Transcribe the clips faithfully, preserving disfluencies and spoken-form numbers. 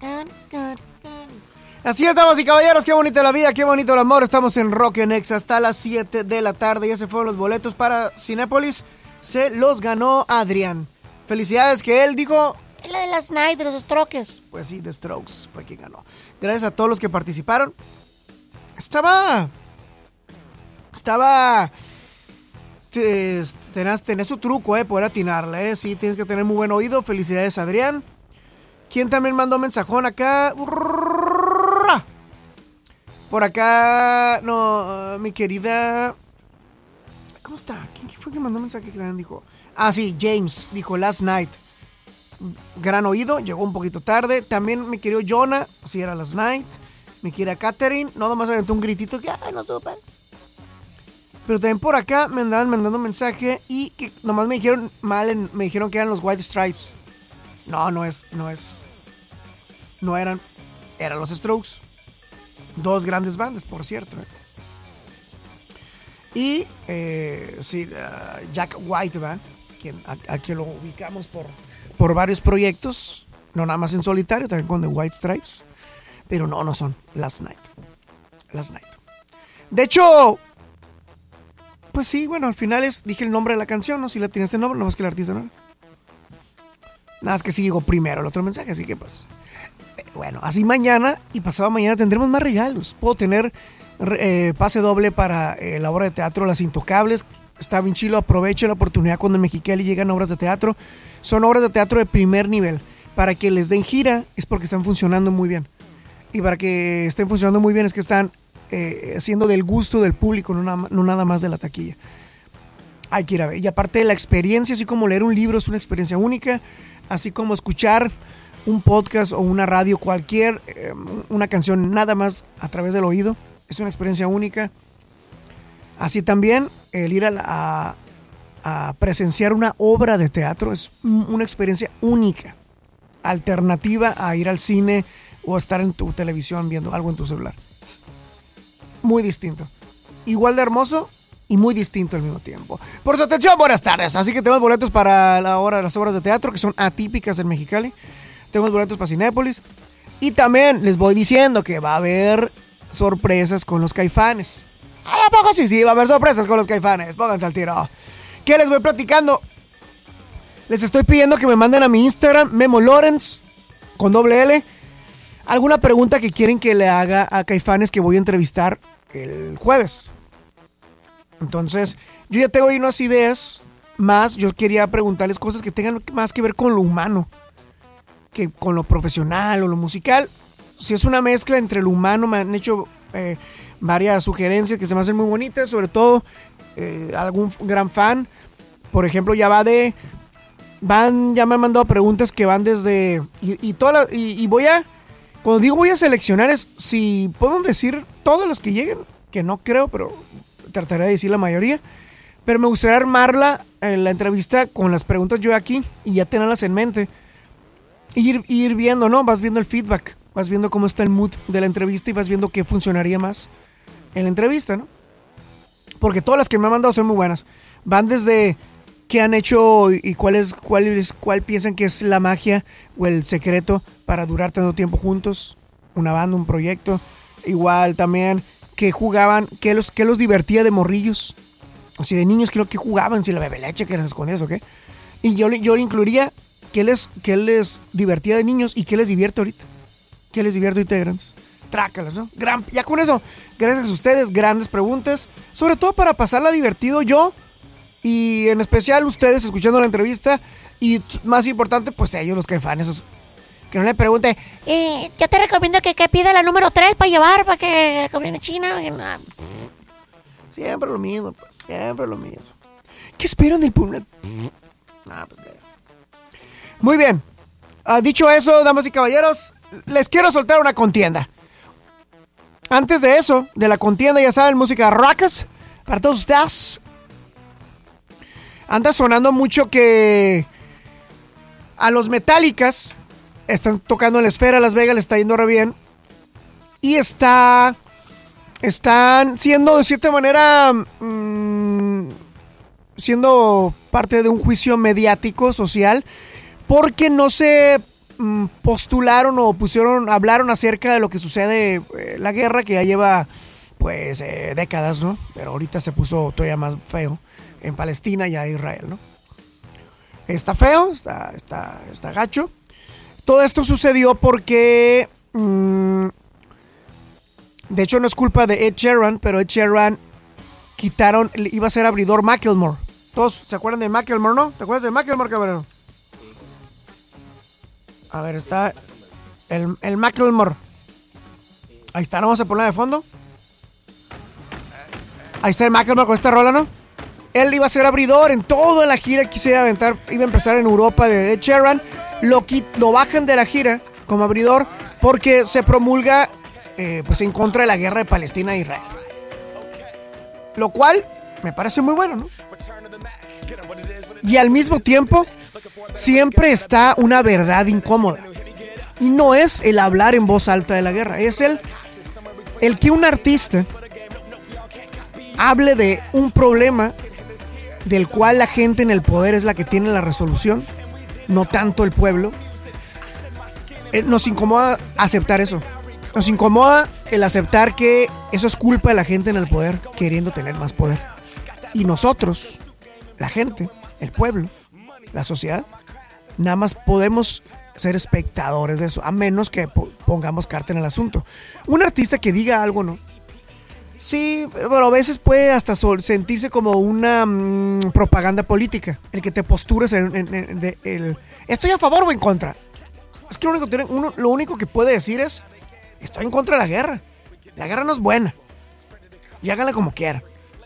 Así es, damas y caballeros, qué bonita la vida, qué bonito el amor. Estamos en Rock en Exa hasta las siete de la tarde. Ya se fueron los boletos para Cinépolis. Se los ganó Adrián. Felicidades, que él dijo... La de las Night, de los troques. Pues sí, The Strokes fue quien ganó. Gracias a todos los que participaron. Estaba... Estaba... Tenés, tenés su truco, eh, poder atinarle, eh. Sí, tienes que tener muy buen oído. Felicidades, Adrián. ¿Quién también mandó mensajón acá? Por acá, no, mi querida... ¿Cómo está? ¿Quién fue que mandó mensaje que dijo? Ah, sí, James, dijo Last Night. Gran oído, llegó un poquito tarde. También mi querido Jonah, sí era Last Night. Mi querida Catherine, no, nomás aventó un gritito que, ay, no supe. Pero también por acá me andaban mandando mensaje y que nomás me dijeron mal, en, me dijeron que eran los White Stripes. No, no es, no es, no eran, eran los Strokes. Dos grandes bandas, por cierto. Y, eh, sí, uh, Jack White, ¿verdad? Quien, a, a quien lo ubicamos por, por varios proyectos, no nada más en solitario, también con The White Stripes. Pero no, no son Last Night. Last Night. De hecho, pues sí, bueno, al final es, dije el nombre de la canción, ¿no? Si la tienes este nombre, no más que el artista, ¿no? Nada más que sí llegó primero el otro mensaje, así que pues... Bueno, así mañana y pasado mañana tendremos más regalos. Puedo tener eh, pase doble para eh, la obra de teatro Las Intocables. Está bien chilo, aprovechen la oportunidad cuando en Mexicali llegan obras de teatro. Son obras de teatro de primer nivel. Para que les den gira es porque están funcionando muy bien. Y para que estén funcionando muy bien es que están eh, siendo del gusto del público, no, na- no nada más de la taquilla. Hay que ir a ver. Y aparte de la experiencia, así como leer un libro es una experiencia única, así como escuchar un podcast o una radio cualquier, eh, una canción nada más a través del oído, es una experiencia única. Así también el ir a, la, a, a presenciar una obra de teatro es una experiencia única, alternativa a ir al cine o estar en tu televisión viendo algo en tu celular. Es muy distinto, igual de hermoso y muy distinto al mismo tiempo. Por su atención, buenas tardes. Así que tenemos boletos para la hora de las obras de teatro que son atípicas en Mexicali. Tenemos boletos para Cinépolis. Y también les voy diciendo que va a haber sorpresas con los Caifanes. ¿A poco sí? Sí, va a haber sorpresas con los Caifanes. Pónganse al tiro. ¿Qué les voy platicando? Les estoy pidiendo que me manden a mi Instagram, Memo Lawrence, con doble L, alguna pregunta que quieren que le haga a Caifanes que voy a entrevistar el jueves. Entonces, yo ya tengo ahí unas ideas más. Yo quería preguntarles cosas que tengan más que ver con lo humano que con lo profesional o lo musical. Si es una mezcla entre lo humano, me han hecho eh, varias sugerencias que se me hacen muy bonitas, sobre todo eh, algún gran fan, por ejemplo, ya va de van, ya me han mandado preguntas que van desde y, y todas la, y, y voy a, cuando digo voy a seleccionar es si puedo decir todos los que lleguen, que no creo, pero trataré de decir la mayoría, pero me gustaría armarla en la entrevista con las preguntas yo aquí y ya tenerlas en mente. Ir, ir viendo, ¿no? Vas viendo el feedback, vas viendo cómo está el mood de la entrevista y vas viendo qué funcionaría más en la entrevista, ¿no? Porque todas las que me han mandado son muy buenas. Van desde qué han hecho y cuál es, cuál es, cuál piensan que es la magia o el secreto para durar tanto tiempo juntos, una banda, un proyecto. Igual también qué jugaban, qué los, qué los divertía de morrillos, o si de niños, qué, qué jugaban, si la bebe leche, que les escondías o qué. Y yo, yo incluiría ¿Qué les, ¿Qué les divertía de niños y qué les divierte ahorita? ¿Qué les divierte ahorita de grandes? Trácalas, ¿no? Gran, ya con eso, gracias a ustedes, grandes preguntas. Sobre todo para pasarla divertido yo y en especial ustedes escuchando la entrevista. Y más importante, pues ellos, los Caifanes, que no le pregunte. Eh, yo te recomiendo que, que pida la número tres para llevar, para que la comida china. Siempre lo mismo, pues, siempre lo mismo. ¿Qué esperan del público? Ah, pues muy bien. Uh, dicho eso, damas y caballeros, les quiero soltar una contienda. Antes de eso, de la contienda, ya saben, música rockers para todos ustedes. Anda sonando mucho que a los Metallicas están tocando en la Esfera Las Vegas, le está yendo re bien. Y está están siendo de cierta manera mmm, siendo parte de un juicio mediático, social, porque no se mm, postularon o pusieron, hablaron acerca de lo que sucede, eh, la guerra que ya lleva pues eh, décadas, ¿no? Pero ahorita se puso todavía más feo en Palestina y a Israel, ¿no? Está feo, está, está, está gacho. Todo esto sucedió porque, mmm, de hecho no es culpa de Ed Sheeran, pero Ed Sheeran quitaron, iba a ser abridor Macklemore. Todos se acuerdan de Macklemore, ¿no? ¿Te acuerdas de Macklemore, cabrón? A ver, está el, el Macklemore. Ahí está, ¿no? Vamos a ponerla de fondo. Ahí está el Macklemore con esta rola, ¿no? Él iba a ser abridor en toda la gira que se iba a aventar. Iba a empezar en Europa de Ed Sheeran. Lo, lo bajan de la gira como abridor porque se promulga eh, pues en contra de la guerra de Palestina e Israel. Lo cual me parece muy bueno, ¿no? Y al mismo tiempo siempre está una verdad incómoda. Y no es el hablar en voz alta de la guerra. Es el, el que un artista hable de un problema del cual la gente en el poder es la que tiene la resolución, no tanto el pueblo. Eh, nos incomoda aceptar eso. Nos incomoda el aceptar que eso es culpa de la gente en el poder queriendo tener más poder. Y nosotros, la gente, el pueblo, la sociedad, nada más podemos ser espectadores de eso, a menos que pongamos carta en el asunto. Un artista que diga algo, ¿no? Sí, pero a veces puede hasta sentirse como una mmm, propaganda política, el que te postures en, en, en de, el, estoy a favor o en contra. Es que lo único, que uno, lo único que puede decir es, estoy en contra de la guerra. La guerra no es buena. Y háganla como quieran.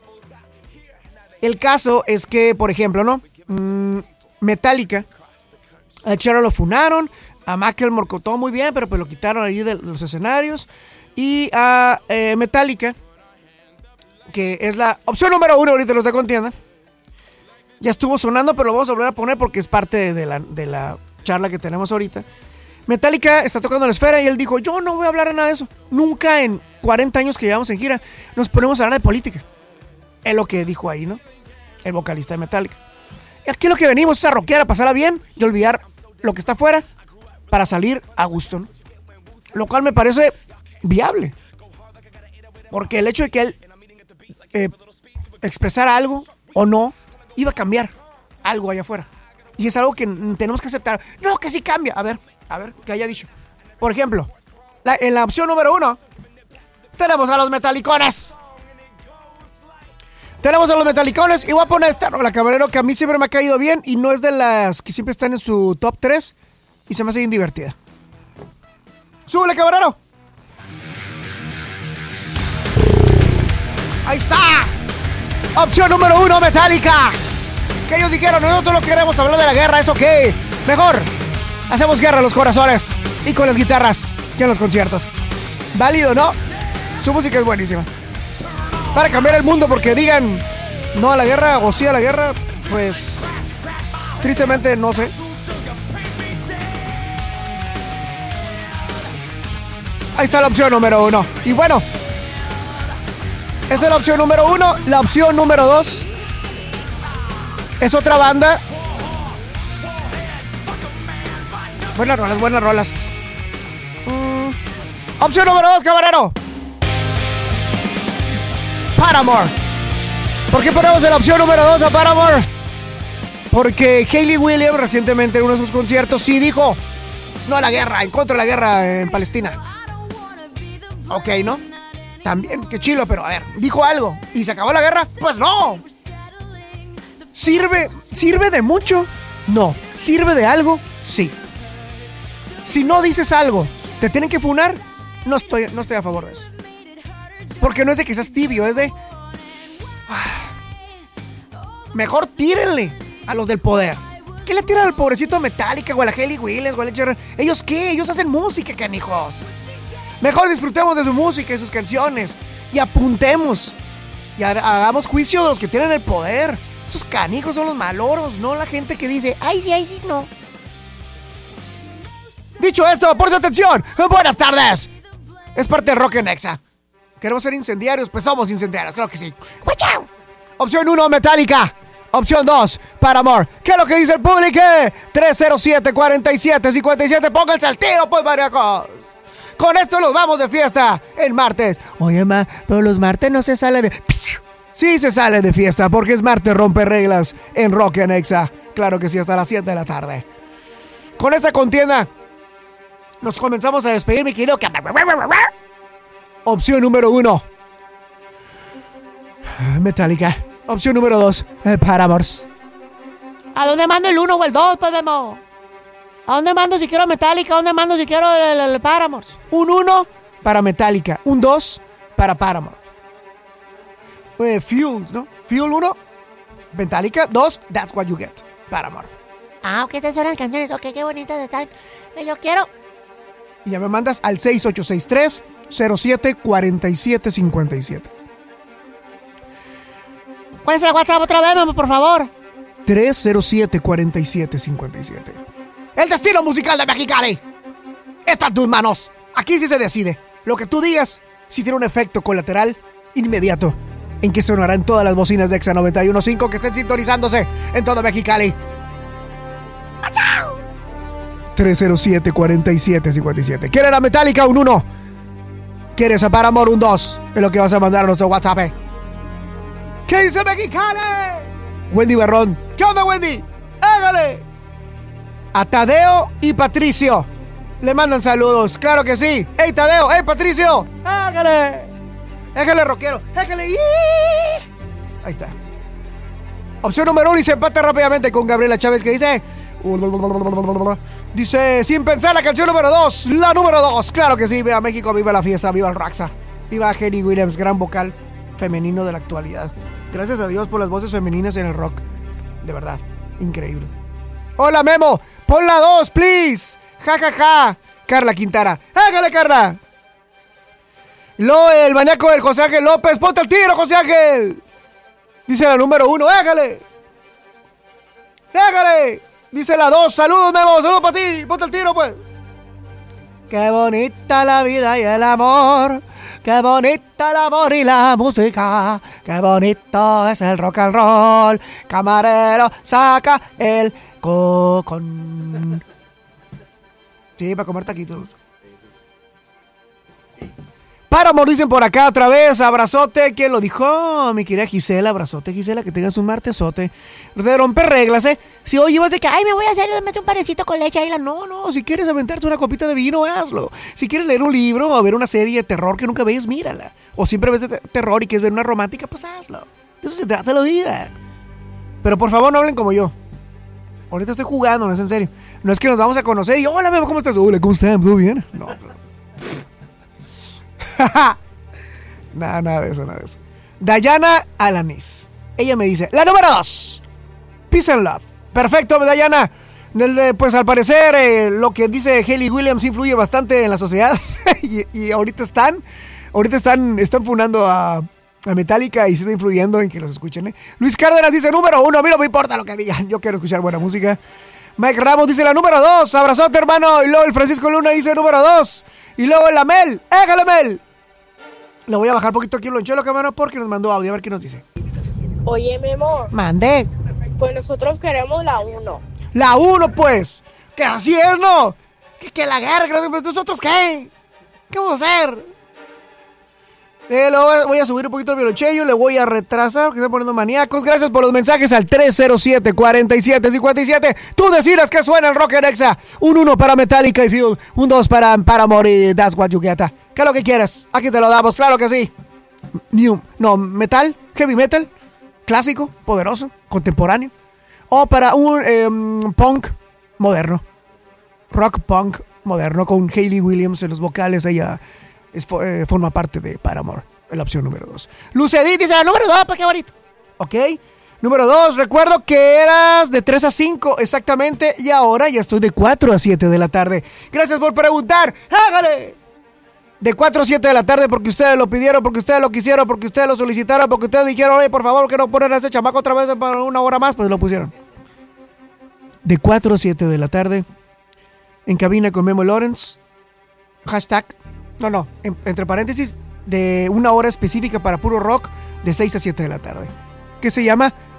El caso es que, por ejemplo, ¿no? Mm, Metallica, a Chero lo funaron, a Macklemore todo muy bien, pero pues lo quitaron ahí de los escenarios. Y a eh, Metallica, que es la opción número uno ahorita los de contienda. Ya estuvo sonando, pero lo vamos a volver a poner porque es parte de la, de la charla que tenemos ahorita. Metallica está tocando la esfera y él dijo, yo no voy a hablar de nada de eso. Nunca en cuarenta años que llevamos en gira nos ponemos a hablar de política. Es lo que dijo ahí, ¿no? El vocalista de Metallica. Y aquí lo que venimos es a rockear, a pasarla bien y olvidar lo que está afuera para salir a gusto, ¿no? Lo cual me parece viable. Porque el hecho de que él eh, expresara algo o no, iba a cambiar algo allá afuera. Y es algo que tenemos que aceptar. No, que sí cambia. A ver, a ver, que haya dicho. Por ejemplo, la, en la opción número uno, tenemos a los metalicones. Tenemos a los metalicones y voy a poner esta rola, camarero, que a mí siempre me ha caído bien y no es de las que siempre están en su top tres y se me hace bien divertida. ¡Súbele, camarero! ¡Ahí está! Opción número uno, Metallica. Que ellos dijeron, nosotros no queremos hablar de la guerra, ¿eso qué? Mejor, hacemos guerra a los corazones y con las guitarras que en los conciertos. Válido, ¿no? Su música es buenísima. Para cambiar el mundo, porque digan no a la guerra o sí a la guerra, pues tristemente no sé. Ahí está la opción número uno. Y bueno, esta es la opción número uno. La opción número dos es otra banda. Buenas rolas, buenas rolas. Mm. Opción número dos, camarero. Paramore. ¿Por qué ponemos en la opción número dos a Paramore? Porque Hayley Williams recientemente en uno de sus conciertos sí dijo no a la guerra, en contra de la guerra en Palestina. Ok, ¿no? También, qué chilo, pero a ver, dijo algo y se acabó la guerra. Pues no. ¿Sirve, sirve de mucho? No. ¿Sirve de algo? Sí. Si no dices algo, ¿te tienen que funar? No estoy, no estoy a favor de eso. Porque no es de que seas tibio, es de... Mejor tírenle a los del poder. ¿Qué le tiran al pobrecito Metallica o a la Hayley Williams o a la Cher? ¿Ellos qué? Ellos hacen música, canijos. Mejor disfrutemos de su música y sus canciones. Y apuntemos. Y hagamos juicio de los que tienen el poder. Esos canijos son los maloros, no la gente que dice, ay sí, ay sí, no. Dicho esto, por su atención, buenas tardes. Es parte de Rock en Exa. ¿Queremos ser incendiarios? Pues somos incendiarios, claro que sí. ¡Chao! Opción uno, Metallica. Opción dos, Paramore. ¿Qué es lo que dice el público? tres cero siete, cuatro siete, cinco siete. Pónganse al tiro, pues, mariacos. Con esto nos vamos de fiesta el martes. Oye, ma, pero los martes no se sale de... Sí se sale de fiesta porque es martes rompe reglas en Rock and Exa. Claro que sí, hasta las siete de la tarde. Con esa contienda nos comenzamos a despedir, mi querido. Opción número uno, Metallica. Opción número dos, eh, Paramore. ¿A dónde mando el uno o el dos, pues, Memo? ¿A dónde mando si quiero Metallica? ¿A dónde mando si quiero el, el, el Paramore? Un uno para Metallica, un dos para Paramore. Eh, Fuel, ¿no? Fuel uno, Metallica, dos, That's What You Get, Paramore. Ah, ok, estas son las canciones. Ok, qué bonitas están. Eh, Yo quiero... Y ya me mandas al seis ocho seis tres, cero siete, cuatro siete cinco siete. ¿Cuál es el WhatsApp otra vez, Memo, por favor? tres cero siete, cuatro siete cinco siete. El destino musical de Mexicali está en tus manos. Aquí sí se decide. Lo que tú digas, si tiene un efecto colateral inmediato en que sonarán todas las bocinas de Exa noventa y uno punto cinco que estén sintonizándose en todo Mexicali. tres cero siete, cuatro siete cinco siete. ¿Quieres a Metallica? Un uno. ¿Quieres a Paramore? Un dos. Es lo que vas a mandar a nuestro WhatsApp. ¿eh? ¿Qué dice Mexicali? Wendy Barrón. ¿Qué onda, Wendy? ¡Hágale! A Tadeo y Patricio le mandan saludos. Claro que sí. ¡Hey, Tadeo! ¡Hey, Patricio! ¡Hágale! ¡Hágale, rockero! ¡Hágale! Ahí está. Opción número uno y se empata rápidamente con Gabriela Chávez que dice... Dice, sin pensar, la canción número dos. La número dos. Claro que sí. Viva México, viva la fiesta, viva el Raxa. Viva Jenny Williams, gran vocal femenino de la actualidad. Gracias a Dios por las voces femeninas en el rock. De verdad, increíble. Hola, Memo. Pon la dos, please. Ja, ja, ja. Carla Quintana. Hágale, Carla. Lo, el maníaco del José Ángel López. Ponte al tiro, José Ángel. Dice la número uno. Hágale. Hágale. Dice la dos. Saludos, Memo. Saludos para ti. Ponte al tiro, pues. Qué bonita la vida y el amor. Qué bonita el amor y la música. Qué bonito es el rock and roll. Camarero, saca el cocón. Sí, para comer taquitos. Paramore dicen por acá otra vez. Abrazote. ¿Quién lo dijo? Mi querida Gisela. Abrazote, Gisela. Que tengas un martesote. De romper reglas, ¿eh? Si hoy vas de que, ay, me voy a hacer un panecito con leche. Ahí la... No, no. Si quieres aventarte una copita de vino, hazlo. Si quieres leer un libro o ver una serie de terror que nunca ves, mírala. O siempre ves de te- terror y quieres ver una romántica, pues hazlo. De eso se trata la vida. Pero por favor, no hablen como yo. Ahorita estoy jugando, no es en serio. No es que nos vamos a conocer y, hola, Memo, ¿cómo estás? Hola, ¿cómo estás? ¿Todo bien? No, pero... nada, nada de eso, nada de eso. Dayana Alanis. Ella me dice, la número dos, Peace and Love. Perfecto, Dayana. Pues al parecer eh, lo que dice Hayley Williams influye bastante en la sociedad. y, y ahorita están, ahorita están, están funando a, a Metallica y se está influyendo en que los escuchen. ¿eh? Luis Cárdenas dice número uno, a mí no me importa lo que digan, yo quiero escuchar buena música. Mike Ramos dice la número dos, abrazote, hermano. Y luego el Francisco Luna dice número dos. Y luego la Mel, ¡éjale, Mel! Le voy a bajar un poquito aquí el lonchelo, cabrón, porque nos mandó audio, a ver qué nos dice. Oye, Memo, Mandé. pues nosotros queremos la uno. La uno, pues. Que así es, ¿no? Que, que la guerra, que no sé, pues, nosotros qué. ¿Qué vamos a hacer? Eh, lo voy, a, voy a subir un poquito el violonchelo, le voy a retrasar porque están poniendo maníacos. Gracias por los mensajes al tres cero siete, cuatro siete cinco siete. Tú decidas que suena el Rock and Exa. Un uno para Metallica y Fuel. Un dos para Paramore y That's What You Get. ¿Qué es lo que quieres? Aquí te lo damos, claro que sí. New, no, metal, heavy metal, clásico, poderoso, contemporáneo. O para un eh, punk moderno. Rock punk moderno con Hayley Williams en los vocales. Ella es, eh, forma parte de Paramore. La opción número dos. Lucedit dice la número dos, ¿para qué bonito? Ok. Número dos, recuerdo que eras de tres a cinco exactamente y ahora ya estoy de cuatro a siete de la tarde. Gracias por preguntar. ¡Hágale! De cuatro a siete de la tarde porque ustedes lo pidieron, porque ustedes lo quisieron, porque ustedes lo solicitaron, porque ustedes dijeron, oye, por favor, que no ponen a ese chamaco otra vez para una hora más, pues lo pusieron. De cuatro a siete de la tarde, en cabina con Memo Lawrence, hashtag, no, no, en, entre paréntesis, de una hora específica para puro rock, de seis a siete de la tarde, que se llama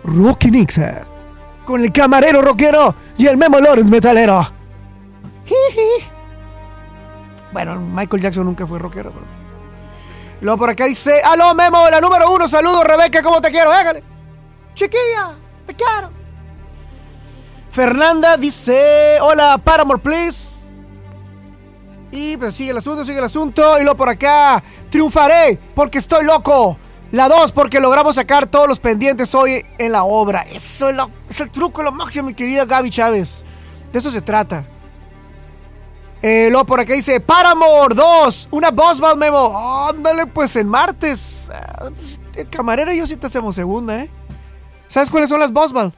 Rockin' Exa, con el camarero rockero y el Memo Lawrence metalero. Jiji. Bueno, Michael Jackson nunca fue rockero, pero... Luego por acá dice, aló Memo, la número uno, saludos Rebeca, ¿cómo te quiero? Hágale. Chiquilla, te quiero. Fernanda dice, hola Paramore, please. Y pues sigue el asunto, sigue el asunto. Y luego por acá, triunfaré porque estoy loco. La dos, porque logramos sacar todos los pendientes hoy en la obra. Eso es, lo, es el truco, lo máximo, mi querida Gaby Chávez. De eso se trata. Eh, luego por acá dice, Paramore dos, una Boswell Memo. Ándale, pues en martes. Ah, pues, el camarero y yo sí te hacemos segunda, ¿eh? ¿Sabes cuáles son las Boswell?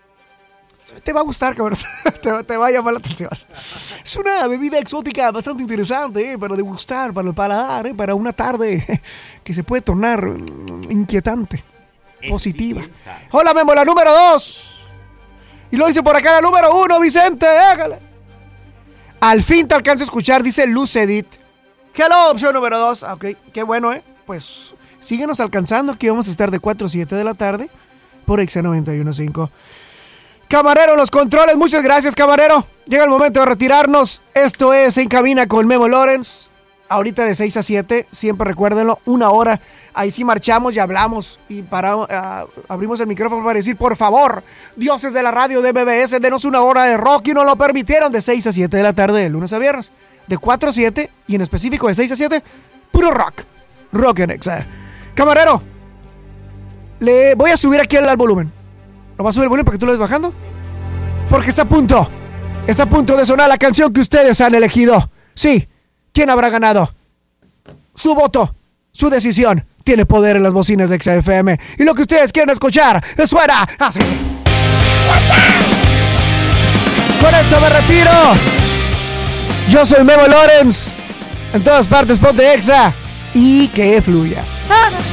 Te va a gustar, cabrón. te, te va a llamar la atención. Es una bebida exótica bastante interesante, ¿eh? Para degustar, para el paladar, ¿eh? Para una tarde que se puede tornar inquietante, positiva. Hola, Memo, la número dos. Y lo dice por acá la número uno, Vicente, hágale. Al fin te alcanzo a escuchar, dice Luz Edith. Hello, opción número dos. Ok, qué bueno, ¿eh? Pues síguenos alcanzando. Aquí vamos a estar de cuatro a siete de la tarde por Exa noventa y uno punto cinco. Camarero, los controles, muchas gracias, camarero. Llega el momento de retirarnos. Esto es En Cabina con Memo Lawrence. Ahorita de seis a siete, siempre recuérdenlo, una hora. Ahí sí marchamos y hablamos y para, uh, abrimos el micrófono para decir, por favor, dioses de la radio de M B S, denos una hora de rock, y nos lo permitieron de seis a siete de la tarde, de lunes a viernes. De cuatro a siete y en específico de seis a siete, puro rock. Rock en Exa. Camarero, le voy a subir aquí al volumen. ¿Lo vas a subir el volumen para que tú lo ves bajando? Porque está a punto. Está a punto de sonar la canción que ustedes han elegido. Sí, ¿quién habrá ganado? Su voto, su decisión, tiene poder en las bocinas de Exa F M. Y lo que ustedes quieren escuchar, suena así. Con esto me retiro. Yo soy Memo Lawrence. En todas partes ponte Exa y que fluya.